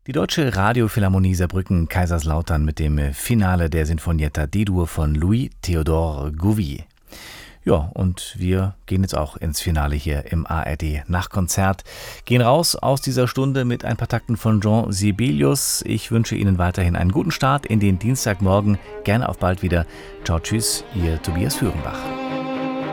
Die Deutsche Radiophilharmonie Saarbrücken Kaiserslautern mit dem Finale der Sinfonietta D-Dur von Louis Théodore Gouvier. Ja, und wir gehen jetzt auch ins Finale hier im ARD Nachtkonzert. Gehen raus aus dieser Stunde mit ein paar Takten von Jean Sibelius. Ich wünsche Ihnen weiterhin einen guten Start in den Dienstagmorgen. Gerne auf bald wieder. Ciao, tschüss, Ihr Tobias Führenbach.